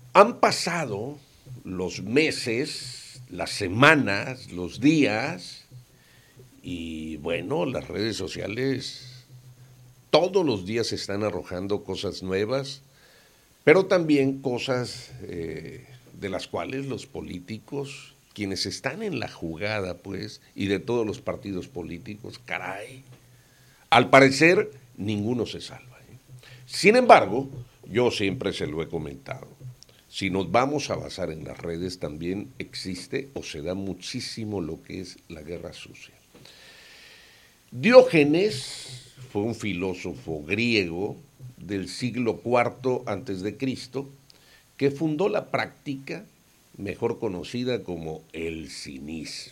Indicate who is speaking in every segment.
Speaker 1: Han pasado los meses, las semanas, los días, y bueno, las redes sociales todos los días están arrojando cosas nuevas, pero también cosas de las cuales los políticos, quienes están en la jugada, pues, y de todos los partidos políticos, caray, al parecer ninguno se salva. Sin embargo, yo siempre se lo he comentado, si nos vamos a basar en las redes, también existe o se da muchísimo lo que es la guerra sucia. Diógenes fue un filósofo griego del siglo IV antes de Cristo que fundó la práctica mejor conocida como el cinismo.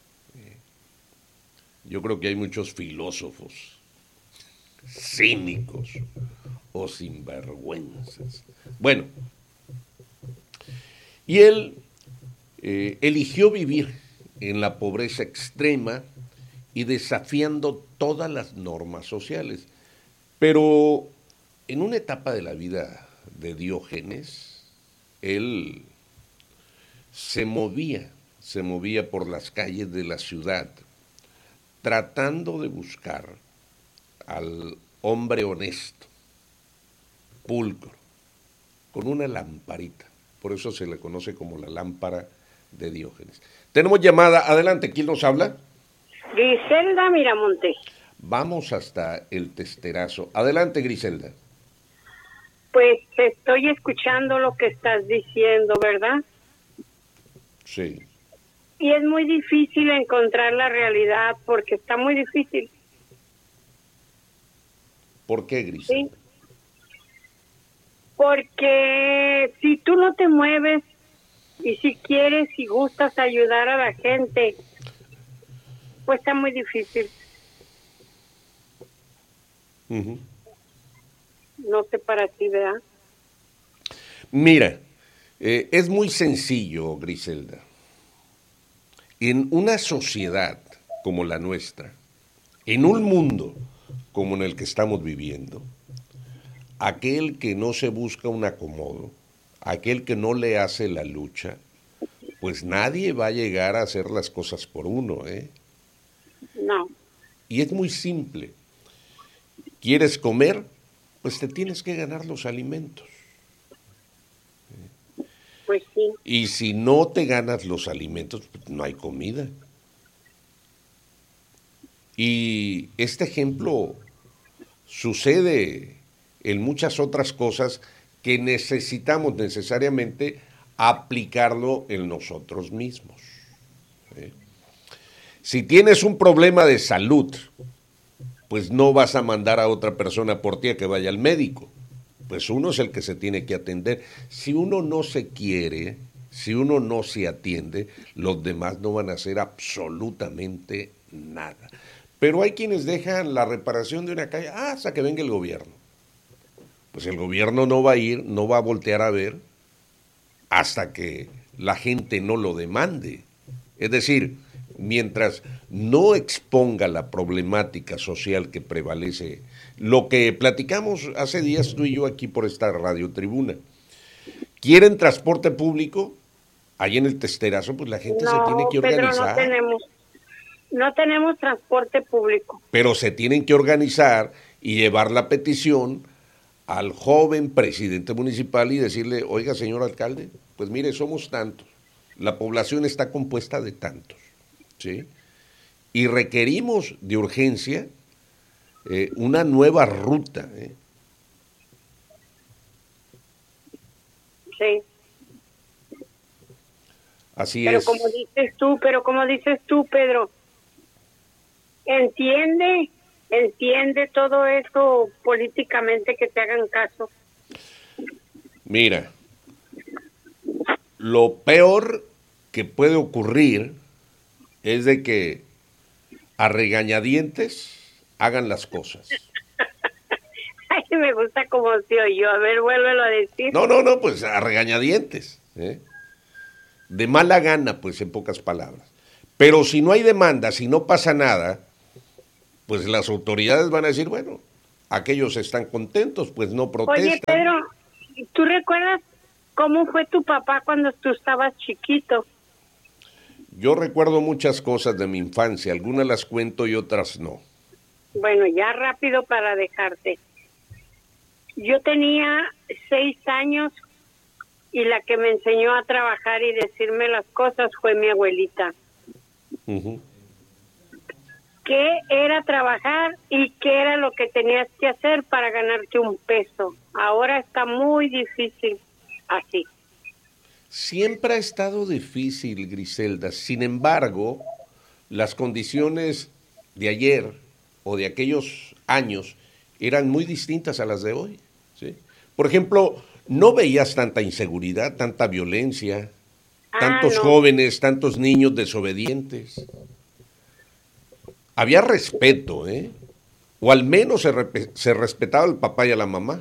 Speaker 1: Yo creo que hay muchos filósofos cínicos o sinvergüenzas. Bueno, y él eligió vivir en la pobreza extrema y desafiando todas las normas sociales. Pero en una etapa de la vida de Diógenes, él se movía por las calles de la ciudad, tratando de buscar al hombre honesto, pulcro, con una lamparita. Por eso se le conoce como la lámpara de Diógenes. Tenemos llamada, adelante, ¿quién nos habla?
Speaker 2: Griselda Miramonte.
Speaker 1: Vamos hasta el testerazo. Adelante, Griselda.
Speaker 2: Pues estoy escuchando lo que estás diciendo, ¿verdad?
Speaker 1: Sí.
Speaker 2: Y es muy difícil encontrar la realidad porque está muy difícil.
Speaker 1: ¿Por qué, Griselda?
Speaker 2: Sí. Porque si tú no te mueves y si quieres y gustas ayudar a la gente, pues está muy difícil.
Speaker 1: Uh-huh.
Speaker 2: No sé para ti, ¿verdad?
Speaker 1: Mira, es muy sencillo, Griselda. En una sociedad como la nuestra, en un mundo como en el que estamos viviendo, aquel que no se busca un acomodo, aquel que no le hace la lucha, pues nadie va a llegar a hacer las cosas por uno, ¿eh?
Speaker 2: No.
Speaker 1: Y es muy simple. ¿Quieres comer? Pues te tienes que ganar los alimentos.
Speaker 2: Pues sí.
Speaker 1: Y si no te ganas los alimentos, pues no hay comida. Y este ejemplo sucede en muchas otras cosas que necesitamos necesariamente aplicarlo en nosotros mismos. ¿Sí? Si tienes un problema de salud, pues no vas a mandar a otra persona por ti a que vaya al médico. Pues uno es el que se tiene que atender. Si uno no se quiere, si uno no se atiende, los demás no van a hacer absolutamente nada. Pero hay quienes dejan la reparación de una calle hasta que venga el gobierno. Pues el gobierno no va a ir, no va a voltear a ver hasta que la gente no lo demande. Es decir, mientras no exponga la problemática social que prevalece, lo que platicamos hace días tú y yo aquí por esta radio tribuna. ¿Quieren transporte público? Ahí en el testerazo, pues la gente se tiene que
Speaker 2: Pedro,
Speaker 1: organizar.
Speaker 2: no tenemos transporte público.
Speaker 1: Pero se tienen que organizar y llevar la petición al joven presidente municipal y decirle, oiga, señor alcalde, pues mire, somos tantos, la población está compuesta de tantos, ¿sí? Y requerimos de urgencia una nueva ruta.
Speaker 2: Sí.
Speaker 1: Así
Speaker 2: pero
Speaker 1: es.
Speaker 2: como dices tú, Pedro, entiende todo eso políticamente, que te hagan caso.
Speaker 1: Mira, lo peor que puede ocurrir es de que a regañadientes hagan las cosas.
Speaker 2: Ay, me gusta como se oyó. A ver, vuélvelo a decir.
Speaker 1: No, pues a regañadientes. De mala gana, pues en pocas palabras. Pero si no hay demanda, si no pasa nada, pues las autoridades van a decir, bueno, aquellos están contentos, pues no protestan.
Speaker 2: Oye, Pedro, ¿tú recuerdas ¿Cómo fue tu papá cuando tú estabas chiquito?
Speaker 1: Yo recuerdo muchas cosas de mi infancia, algunas las cuento y otras no.
Speaker 2: Bueno, ya rápido para dejarte. Yo tenía 6 años y la que me enseñó a trabajar y decirme las cosas fue mi abuelita.
Speaker 1: Ujú.
Speaker 2: ¿Qué era trabajar y qué era lo que tenías que hacer para ganarte un peso? Ahora está muy difícil así.
Speaker 1: Siempre ha estado difícil, Griselda. Sin embargo, las condiciones de ayer o de aquellos años eran muy distintas a las de hoy, ¿sí? Por ejemplo, no veías tanta inseguridad, tanta violencia, tantos
Speaker 2: No,
Speaker 1: jóvenes, tantos niños desobedientes. Había respeto, ¿eh? O al menos se respetaba al papá y a la mamá.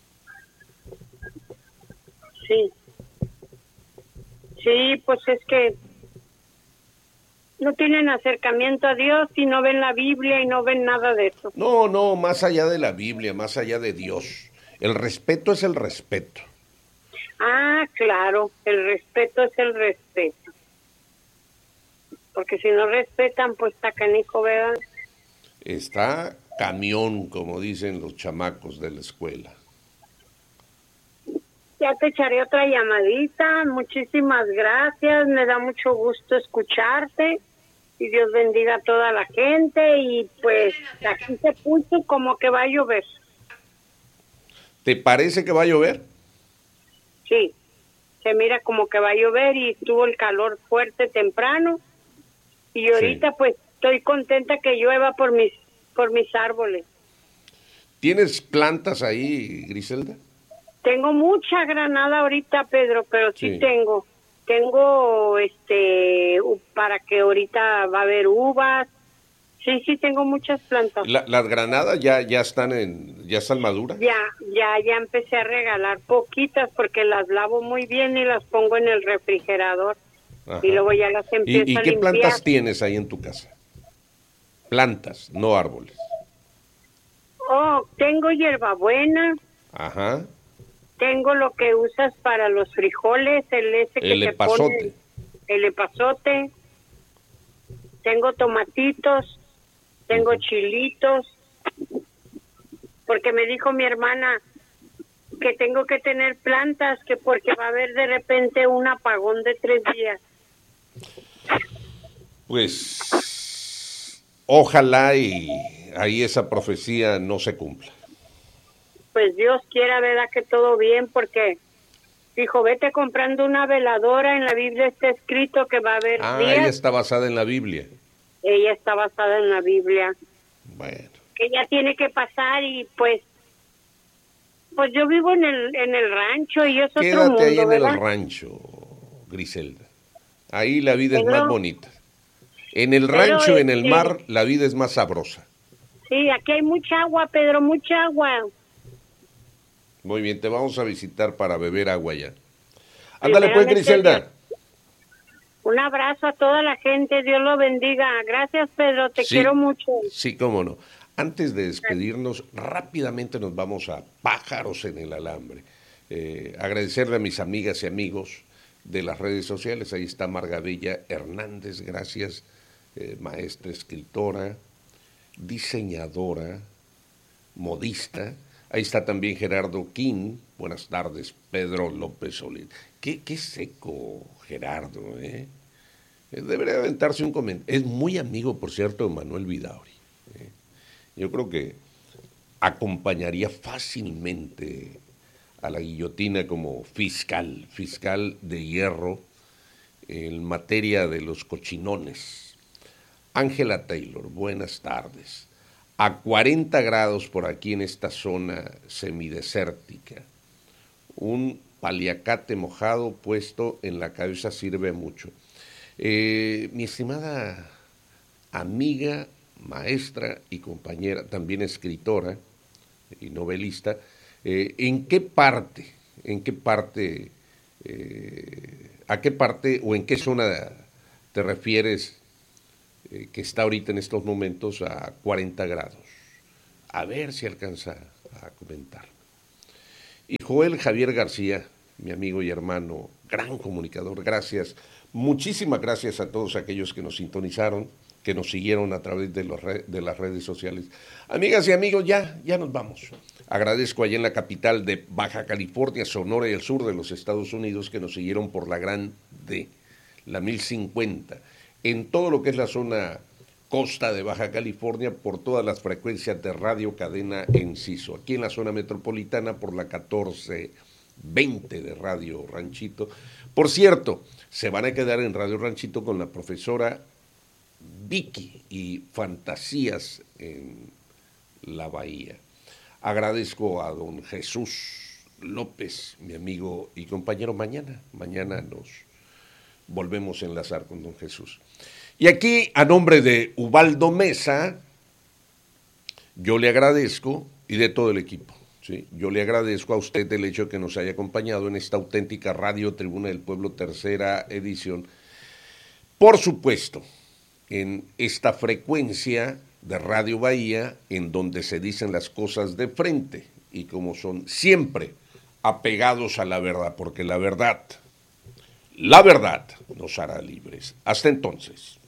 Speaker 2: sí. Sí, pues es que no tienen acercamiento a Dios y no ven la Biblia y no ven nada de eso.
Speaker 1: No, no, más allá de la Biblia, más allá de Dios. El respeto es el respeto.
Speaker 2: Claro, el respeto es el respeto. Porque si no respetan, pues está canijo, ¿verdad?
Speaker 1: Está camión, como dicen los chamacos de la escuela.
Speaker 2: Ya te echaré otra llamadita. Muchísimas gracias. Me da mucho gusto escucharte. Y Dios bendiga a toda la gente. Y pues aquí se puso como que va a llover.
Speaker 1: ¿Te parece que va a llover?
Speaker 2: Sí, se mira como que va a llover y estuvo el calor fuerte temprano. Y ahorita pues estoy contenta que llueva por mis árboles.
Speaker 1: ¿Tienes plantas ahí, Griselda?
Speaker 2: Tengo mucha granada ahorita, Pedro, pero sí tengo. Tengo para que ahorita va a haber uvas. Sí, tengo muchas plantas.
Speaker 1: Las granadas ya están maduras.
Speaker 2: Ya empecé a regalar poquitas porque las lavo muy bien y las pongo en el refrigerador. Ajá. Y luego ya las empiezo a limpiar.
Speaker 1: ¿Y qué plantas tienes ahí en tu casa? Plantas, no árboles.
Speaker 2: Tengo hierbabuena.
Speaker 1: Ajá.
Speaker 2: Tengo lo que usas para los frijoles, el epazote. El epazote. Tengo tomatitos. Tengo chilitos, porque me dijo mi hermana que tengo que tener plantas, que porque va a haber de repente un apagón de 3 días.
Speaker 1: Pues ojalá y ahí esa profecía no se cumpla.
Speaker 2: Pues Dios quiera, ¿verdad? Que todo bien, porque dijo, vete comprando una veladora, en la Biblia está escrito que va a haber días.
Speaker 1: Ella está basada en la Biblia.
Speaker 2: Ella está basada en la Biblia.
Speaker 1: Bueno.
Speaker 2: Que ya tiene que pasar y pues yo vivo en el rancho y es
Speaker 1: Quédate
Speaker 2: otro mundo,
Speaker 1: ahí en
Speaker 2: ¿verdad?
Speaker 1: el rancho, Griselda. Ahí la vida es más bonita. En el rancho, en el mar, la vida es más sabrosa.
Speaker 2: Sí, aquí hay mucha agua, Pedro, mucha agua.
Speaker 1: Muy bien, te vamos a visitar para beber agua ya. Ándale pues, Griselda.
Speaker 2: Un abrazo a toda la gente, Dios lo bendiga. Gracias, Pedro, te quiero mucho.
Speaker 1: Sí, cómo no. Antes de despedirnos, rápidamente nos vamos a Pájaros en el Alambre. Agradecerle a mis amigas y amigos de las redes sociales. Ahí está Margarilla Hernández, gracias, maestra, escritora, diseñadora, modista. Ahí está también Gerardo King. Buenas tardes, Pedro López Solís. Qué seco, Gerardo, ¿eh? Debería aventarse un comentario. Es muy amigo, por cierto, de Manuel Vidauri. Yo creo que acompañaría fácilmente a la guillotina como fiscal de hierro en materia de los cochinones. Ángela Taylor, buenas tardes. A 40 grados por aquí en esta zona semidesértica. Un paliacate mojado puesto en la cabeza sirve mucho. Mi estimada amiga, maestra y compañera, también escritora y novelista, ¿a qué parte o en qué zona te refieres que está ahorita en estos momentos a 40 grados? A ver si alcanza a comentar. Y Joel Javier García, mi amigo y hermano, gran comunicador, gracias. Muchísimas gracias a todos aquellos que nos sintonizaron, que nos siguieron a través de las redes sociales. Amigas y amigos, ya nos vamos. Agradezco allá en la capital de Baja California, Sonora y el sur de los Estados Unidos que nos siguieron por la Gran D, la 1050, en todo lo que es la zona costa de Baja California por todas las frecuencias de Radio Cadena Enciso. Aquí en la zona metropolitana por la 1420 de Radio Ranchito. Por cierto, se van a quedar en Radio Ranchito con la profesora Vicky y Fantasías en la Bahía. Agradezco a don Jesús López, mi amigo y compañero. Mañana nos volvemos a enlazar con don Jesús. Y aquí, a nombre de Ubaldo Mesa, yo le agradezco, y de todo el equipo, ¿sí? Yo le agradezco a usted el hecho de que nos haya acompañado en esta auténtica Radio Tribuna del Pueblo, tercera edición. Por supuesto, en esta frecuencia de Radio Bahía, en donde se dicen las cosas de frente, y como son siempre apegados a la verdad, porque la verdad nos hará libres. Hasta entonces.